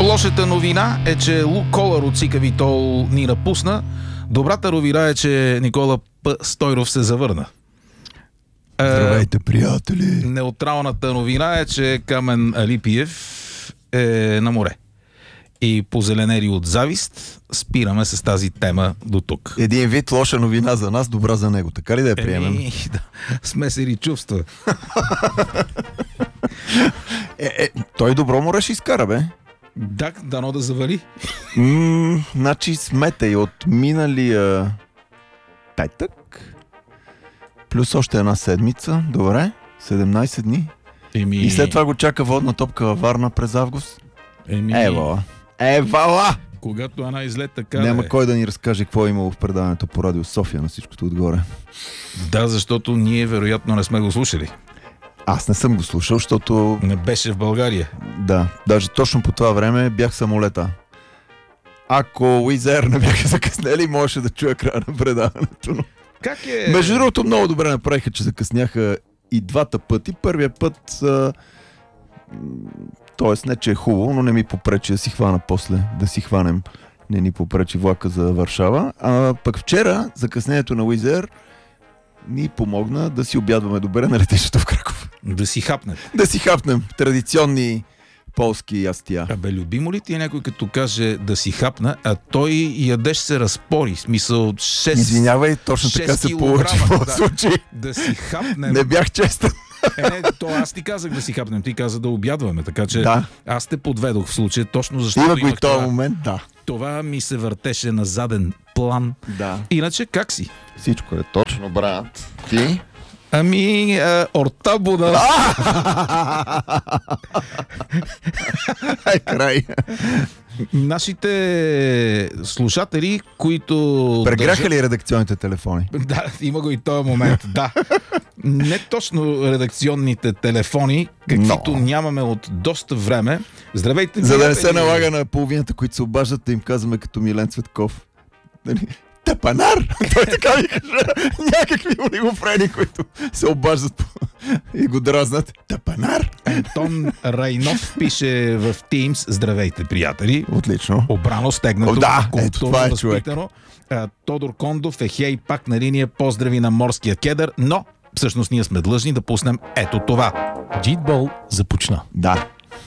Лошата новина е, че Лукола Руцика Витол ни напусна. Добрата новина е, че Никола П. Стойров се завърна. Здравейте, приятели! Неутралната новина е, че Камен Алипиев е на море. И позеленери от завист, спираме с тази тема до тук. Един вид лоша новина за нас, добра за него. Така ли да я приемем? Да, смесери чувства. Той добро му ще изкара, бе. Да, дано да завали. Значи смете и от миналия петък плюс още една седмица. Добре, 17 дни. И след това го чака водна топка във Варна през август. Евала! Когато една излет така... Няма кой да ни разкаже какво е имало в предаването по Радио София на всичкото отгоре. Да, защото ние вероятно не сме го слушали. Аз не съм го слушал, защото... Не беше в България. Да, даже точно по това време бях самолета. Ако Уизер не бяха закъснели, можеше да чуя края на предаването. Как е... Между другото, много добре направиха, че закъсняха и двата пъти. Първия път... Тоест, не че е хубаво, но не ми попречи да си хвана после, да си хванем. Не ни попречи влака за Варшава. А пък вчера закъснението на Уизер ни помогна да си обядваме добре на летището в Краков. Да си хапнем. Да си хапнем традиционни полски ястия. Абе, любимо ли ти е някой като каже да си хапна, а той ядеш се разпори? Смисъл 6 Извинявай, точно така се получи в случай. Да си хапнем. Не бях честен. То аз ти казах да си хапнем, ти каза да обядваме, така че да. Аз те подведох в случая, точно защото има го и този момент, да. Това ми се въртеше на заден план. Да. Иначе как си? Всичко е точно, брат. Ти? Ами, ортабуда. Край. Нашите слушатели, които... Прегряха ли редакционните телефони? Да, има го и този момент, да. Не точно редакционните телефони, каквито нямаме от доста време. Здравейте, за да не се налага на половината, които се обаждат, да им казваме като Милен Цветков. Тапанар! Той така ми каже, някакви олигофрени, които се обаждат и го дразнат. Тапанар! Антон Райнов пише в Teams: здравейте, приятели. Отлично. Обрано, стегнато, това е възпитано. Тодор Кондов е хей, пак на линия, поздрави на морския кедър, но всъщност ние сме длъжни да пуснем ето това. Джитбол започна. Да.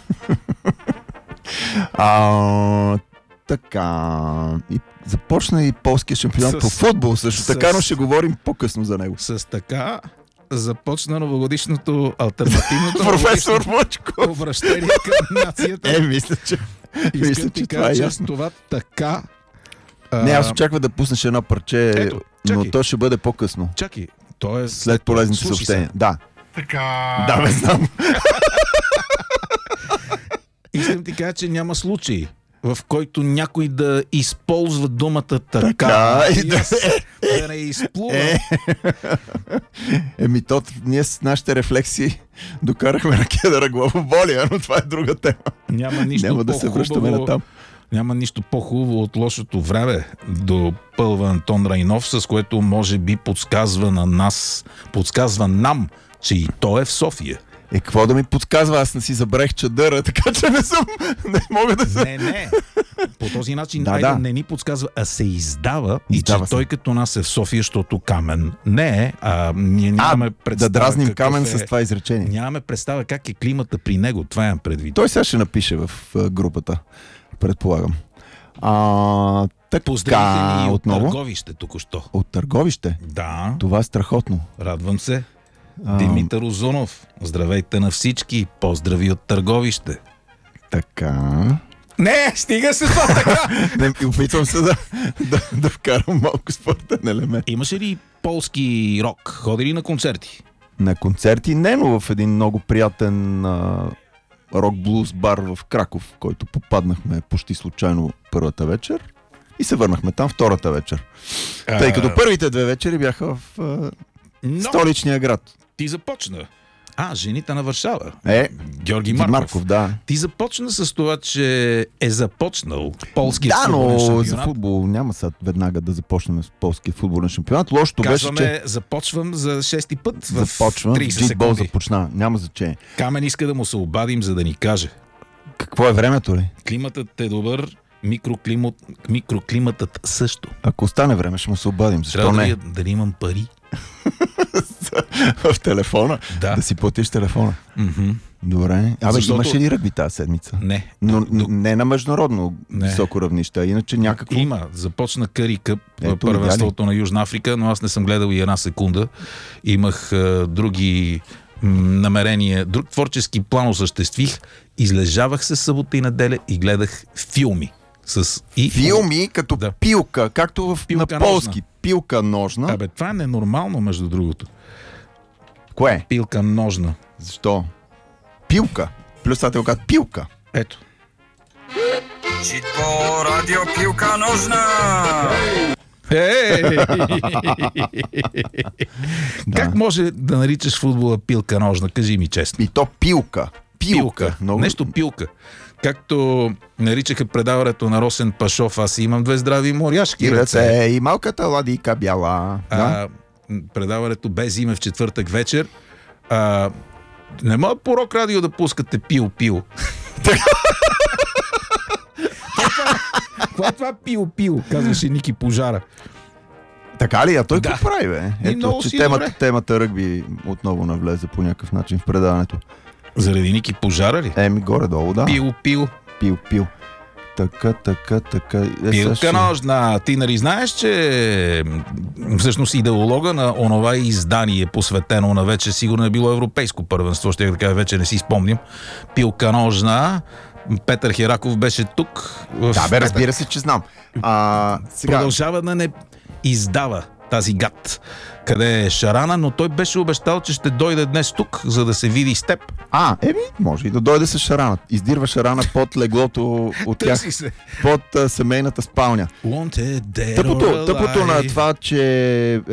Така. И започна и полския шампионат по футбол също така, но ще говорим по-късно за него. С така започна новогодишното алтернативното професор Мъчков обращение към нацията. Мисля, че това е ясно. Това така... Не, аз очаквам да пуснеш едно парче, но то ще бъде по-късно. Чакай, то е след полезните съобщения. Да. Така... Да, бе, знам. Искам ти кажа, че няма случай, в който някой да използва думата така и да не изплува. Ние с нашите рефлексии докарахме на кедъра главоболия, но това е друга тема. Няма да се връщаме натам. Няма нищо по-хубаво от лошото време, допълва Антон Райнов, с което може би подсказва нам, че и той е в София. Какво да ми подсказва? Аз не си забравих чадъра, така че не мога да се... Не. По този начин не ни подсказва, а се издава и че той като нас е в София, защото Камен не е, ние нямаме представа... Да дразним Камен с това изречение. Нямаме представа как е климата при него, това имам предвид. Той сега ще напише в групата, предполагам. Поздравите ни от Търговище току-що. От Търговище? Да. Това е страхотно. Радвам се. Димитър Озунов. Здравейте на всички. Поздрави от Търговище. Така. Не, стига се това така. Опитвам се да вкарам малко спортен елемент. Имаше ли полски рок? Ходи ли на концерти? На концерти не, но в един много приятен рок-блуз бар в Краков, в който попаднахме почти случайно първата вечер и се върнахме там втората вечер. Тъй като първите две вечери бяха в столичния град. Ти започна. Жените на Варшава. Георги Марков, да. Ти започна с това, че е започнал полския футболен шампионат. За футбол няма сега веднага да започнем с полския футболен шампионат. Лошото беше, че... започвам за шести път в 30 Започвам, секунди. започна, няма значение. Камен иска да му се обадим, за да ни каже. Какво е времето ли? Климатът е добър, микроклиматът също. Ако остане време, ще му се обадим. Защо Трябва не? дали имам пари. В телефона? Да. Да си платиш телефона. Добре. Защото- Имаше ли ръгби тази седмица? Не. Но не на международно Не. високо равнище, а иначе някакво... Има. Започна Къри Къп, Ето, първенството на Южна Африка, но аз не съм гледал и една секунда. Имах други намерения, друг творчески план осъществих. Излежавах се събота и неделя и гледах филми. Филми като Да. пилка, както Пилка на полски. Пилка ножна. Абе, това е ненормално, между другото. Кое? Пилка ножна. Защо? Пилка. Плюс това те го казват пилка. Ето. Читко радио пилка ножна! Как може да наричаш футбола пилка ножна? Кажи ми честно. И то пилка. Пилка. Много... Нещо пилка. Както наричаха предаването на Росен Пашов, аз имам две здрави моряшки И ръце. ръце, и малката ладика бяла. Да? Предаването без име в четвъртък вечер. Не мога по Рок Радио да пускате пил-пил. Какво е това пил-пил? Казваше Ники Пожара. Така ли? А той Да. какво прави, бе? Ето, много че си добре. темата ръгби отново навлезе по някакъв начин в предаването. Заради Ники Пожара ли? Горе-долу, да. Пил-пил. Пил. Така. Пилка ножна. Ти нали знаеш, че всъщност идеолога на онова издание, посветено на вече сигурно е било европейско първенство, ще да кажа, вече не си спомням. Пилка ножна. Петър Хераков беше тук. Да, бе, разбира се, че знам. Сега... Продължава да не издава тази гад. Къде е Шарана, но той беше обещал, че ще дойде днес тук, за да се види с теб. Може и да дойде с Шарана. Издирва Шарана под леглото от тях, Търси се. под семейната спалня. Тъпото на това, че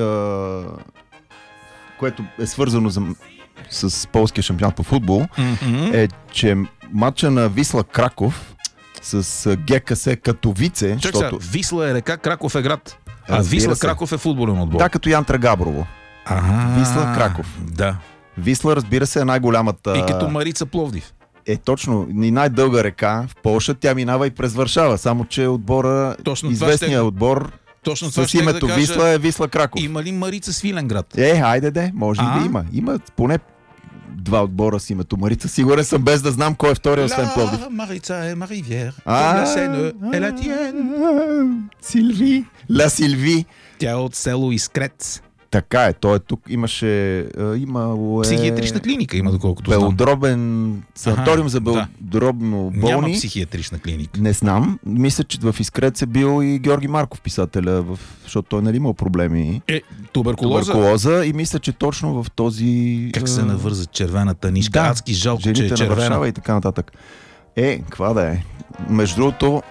което е свързано с полския шампион по футбол, е, че матча на Висла Краков с ГКС Катовице, защото... Висла е река, Краков е град. А Разбира Висла се. Краков е футболен отбор. Да, като Янтра Габрово. Висла Краков. Да. Висла, разбира се, е най-голямата... И като Марица Пловдив. Точно, и най-дълга река в Полша, тя минава и през Варшава, само че отбора, Точно известният отбор Точно това с щях името да кажа. Висла е Висла Краков. Има ли Марица Свиленград? Хайде де, може и да има. Има поне два отбора с името Марица. Сигурен съм, без да знам кой е втория, освен Пловдив. Марица е ма ривиер. La Seine est la tienne. Силви. Ла Силви. Тя е от село Искрец. Така е, той е тук. Имало Психиатрична клиника има, доколкото знам. белодробен санаториум за да. белодробно болни. Няма психиатрична клиника. Не знам. Мисля, че в Искрец е бил и Георги Марков, писателя, защото той нали имал проблеми. Туберкулоза. И мисля, че точно в този... Как се навърза червената нишка? Да, Адски жалко, че е жените на червена. Варшава и така нататък. Каква да е? Между другото,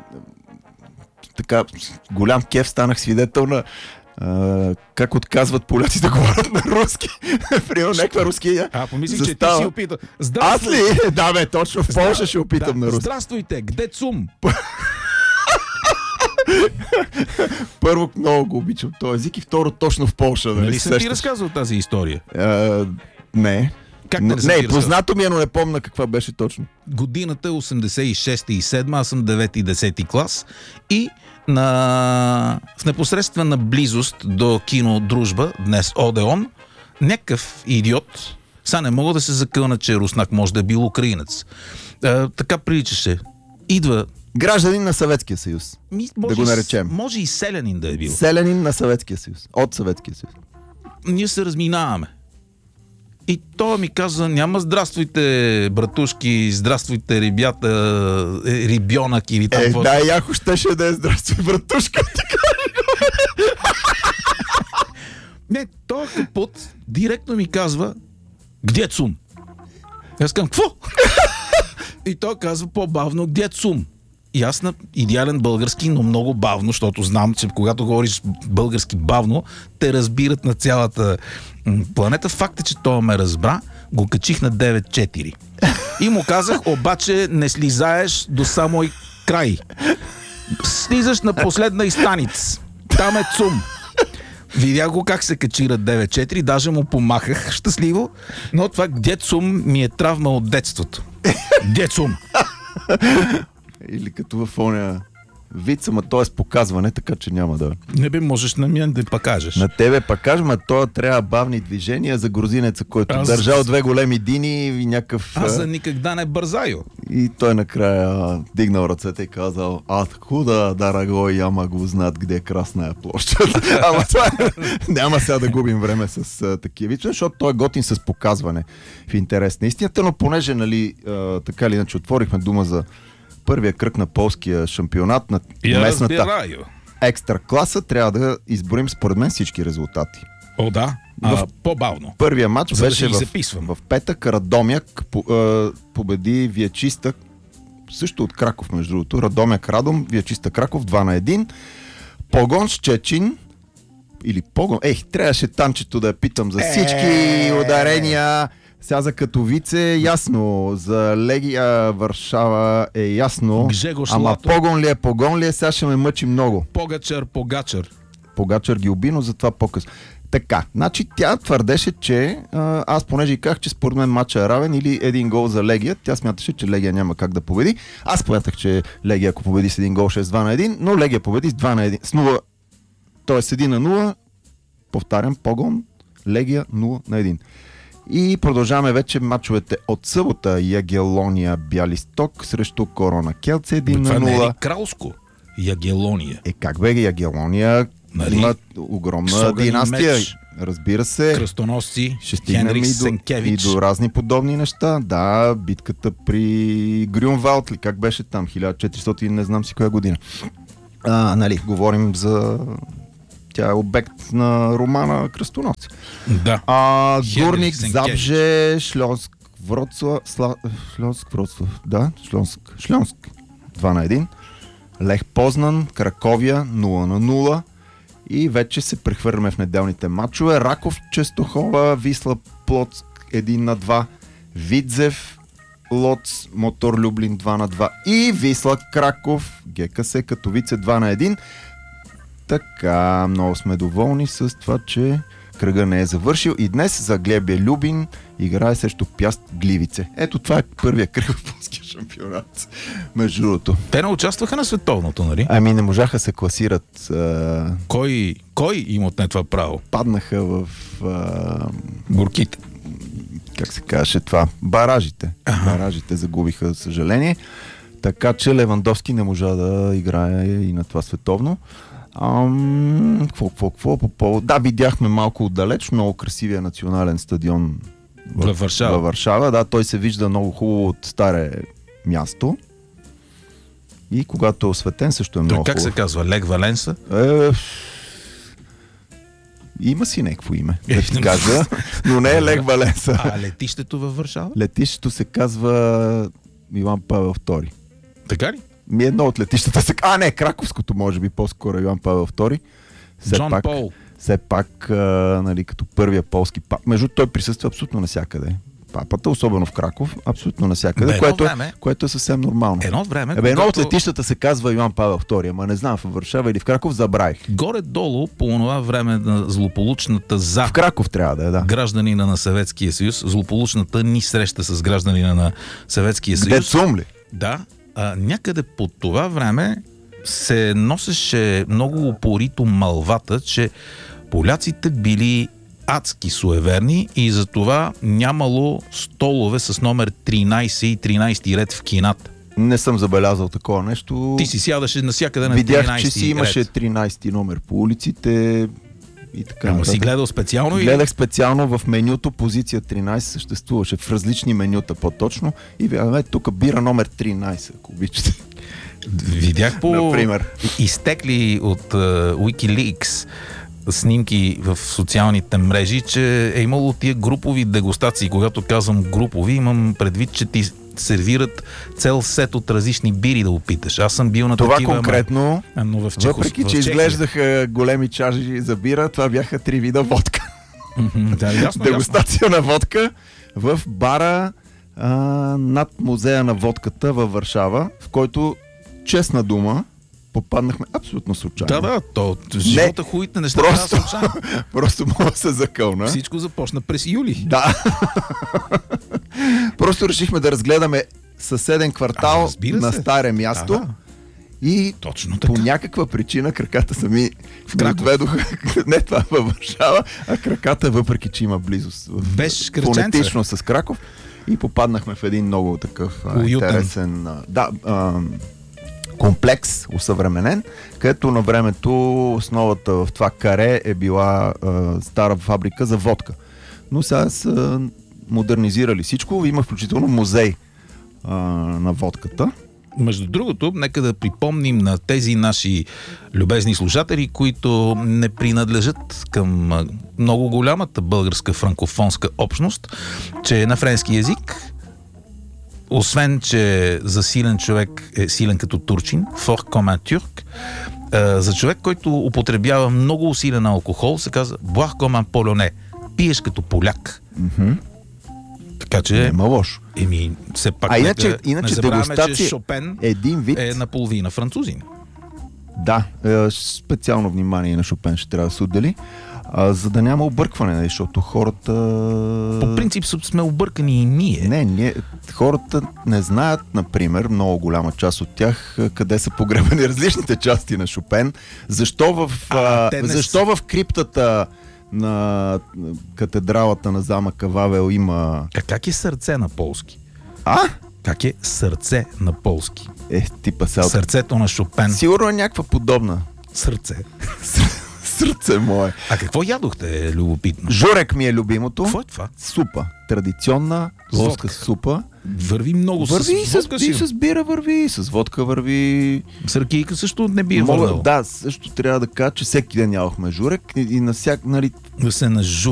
така голям кеф станах свидетел на как отказват поляци да говорят на руски. Примерно някаква руския. Помислих, че ти застава. си опитал. Аз ли? Да, бе, точно в Полша ще опитам на руски. Здравствуйте, где цум? Първо, много го обичам този език и второ, точно в Полша. Нали съм ти разказал тази история? Не. Как не съм ти познато ми е, но не помня каква беше точно. Годината е 86 и 7, аз съм 9 и 10 клас и в непосредствена близост до кино Дружба, днес Одеон, някакъв идиот, сега не мога да се закълна, че руснак може да е бил украинец. Така приличаше. Идва... Гражданин на Съветския съюз. Да го наречем. Може и селянин да е бил. Селянин на Съветския съюз. От Съветския съюз. Ние се разминаваме. И той ми каза, няма здравствуйте, братушки, здравствуйте, ребята, рибьонък или там. Да, яко щеше да е здравствуй, братушка. Не, той капут директно ми казва, где цум? Аз казвам, какво? И той казва по-бавно, где цум? И аз на идеален български, но много бавно, защото знам, че когато говориш български бавно, те разбират на цялата планета. Факт е, че той ме разбра, го качих на 9.4. И му казах, обаче не слизаеш до самой край. Слизаш на последна изстаница. Там е цум. Видях го как се качи на 9.4, даже му помахах щастливо, но това где цум ми е травма от детството. Где цум? Или като в оня вид, ама то е с показване, така че няма да... Не бе, можеш на мен да покажеш. На тебе пак кажем, а то трябва бавни движения за грузинеца, който държал две големи дини и някакъв... Аз за никогда не бързаю. И той накрая дигнал ръцете и казал: откуда, дорогой, я могу знат где е Красная площад. Ама това няма сега да губим време с такива вицове, защото той е готин с показване в интерес на истината, но понеже, нали, така или иначе отворихме дума за първия кръг на полския шампионат на местната екстра класа, трябва да изборим според мен всички резултати. О, да. По-бавно. Първия матч беше да в петък. Радомяк победи Виечиста, също от Краков, между другото. Радомяк Радом, Виечиста Краков 2-1. Погон Щечин или Погон. Трябваше танчето да я питам за всички ударения. Сега за Катовице ясно, за Легия Варшава е ясно, ама Погон ли е, сега ще ме мъчи много. Погачър ги уби, но затова по-късно. Така, значи тя твърдеше, че аз понеже казах, че според мен матча е равен или един гол за Легия, тя смяташе, че Легия няма как да победи. Аз смятах, че Легия, ако победи с един гол, ще е с 2-1, но Легия победи с 2-1, с 0, т.е. 1-0, повтарям, Погон, Легия 0-1. И продължаваме вече матчовете от събота. Ягелония Бялисток срещу Корона Келце 1-0. Това не е кралско. Ягелония. Как бе, Ягелония има огромна династия. Меч. Разбира се. Кръстоносци, ще стигнем Хенрик Сенкевич. И до разни подобни неща. Да, битката при Грюнвалд ли, как беше там, 1400 не знам си коя година. Нали, говорим за... Тя е обект на романа Кръстоносци. Да. Горник, Забже, Шльонск, Вроцлав. Да, Шльонск. 2-1. Лех Познан, Краковия 0-0. И вече се прехвърляме в неделните матчове. Раков, Честохова, Висла Плоцк 1-2. Видзев, Лоц, Мотор Люблин 2-2. И Висла Краков, ГКС Катовице 2-1. Така, много сме доволни с това, че кръга не е завършил. И днес за Глебия Любин играе срещу Пяст Гливице. Ето това е първия кръг в полския шампионат. Между другото. Те не участваха на световното, нали? Ами не можаха се класират. Кой им отне това право? Паднаха в... горките. Как се казваше това? Баражите. Баражите загубиха, за съжаление. Така че Левандовски не можа да играе и на това световно. Какво по повод? Да, видяхме малко отдалеч, много красивия национален стадион във Варшава. Да, той се вижда много хубаво от старе място. И когато е осветен, също е много как хубаво. Как се казва? Лег Валенса? Има си някакво име, да ти кажа, но не е Лег Валенса. А летището във Варшава? Летището се казва Иван Павел II. Така ли? Едно от летищата се... не, Краковското, може би, по-скоро Иван Павел II. Джон Пол. Все пак, нали, като първия полски пап. Между той присъства абсолютно навсякъде. Папата, особено в Краков, абсолютно навсякъде, което е съвсем нормално. Едно време. Едно от летищата се казва Иван Павел II, ама не знам, в Варшава или в Краков, забравих. Горе-долу, по това време на злополучната в Краков трябва да е, да. Гражданина на Съветския съюз, злополучната ни среща с гражданина на Съветския съюз. Где Цум ли? Да. Някъде по това време се носеше много упорито малвата, че поляците били адски суеверни и затова нямало столове с номер 13 и 13 ред в кината. Не съм забелязал такова нещо. Ти си сядаше навсякъде на 13 Видях, че си имаше 13 номер по улиците и така. Ама си гледал специално? Гледах специално в менюто, позиция 13 съществуваше, в различни менюта по-точно и тук бира номер 13, ако обичате. Видях по например изтекли от Wikileaks снимки в социалните мрежи, че е имало тия групови дегустации. Когато казвам групови, имам предвид, че ти сервират цел сет от различни бири да опиташ. Аз съм бил на това такива... конкретно, но в въпреки, че изглеждаха големи чаши за бира, това бяха 3 вида водка. Да, ясно, дегустация на водка в бара над музея на водката във Варшава, в който, честна дума, попаднахме абсолютно случайно. Да, живота хубавите неща просто, случайно. Просто мога да се закълна. Всичко започна през юли. Да. Просто решихме да разгледаме съседен квартал разбира на се. старе място. Да. И Точно по така. някаква причина краката сами Краков. отведоха. Не това във Варшава, а краката, въпреки че има близост Без Кръченце. фонетично с Краков. И попаднахме в един много такъв Уютен. интересен комплекс, усъвременен, където на времето основата в това каре е била стара фабрика за водка. Но сега са модернизирали всичко. Има включително музей на водката. Между другото, нека да припомним на тези наши любезни слушатели, които не принадлежат към много голямата българска франкофонска общност, че на френски език, освен че за силен човек е силен като турчин, fort comme un turc, за човек, който употребява много усилен алкохол, се казва boire comme un polonais, пиеш като поляк. Така че... Нема лошо. Все пак А нека иначе не забравяме, дегустация че Шопен един вид. е наполовина французин. Да, специално внимание на Шопен ще трябва да се отдели, за да няма объркване, защото хората... По принцип сме объркани и ние. Не, хората не знаят, например, много голяма част от тях, къде са погребани различните части на Шопен. Защо в криптата на катедралата на замъка Вавел има... Как е сърце на полски? А? Как е сърце на полски? Типа сега... Сърцето на Шопен. Сигурно е някаква подобна. Сърце. Сърце мое. А какво ядохте, любопитно? Журек ми е любимото. Какво е това? Супа. Традиционна плоска супа. Върви много Върви с водка си. с бира върви, с водка върви. С ракийка също не би е върнал. Да, също трябва да кажа, че всеки ден ядохме журек и на всяк, нали, Да се нажу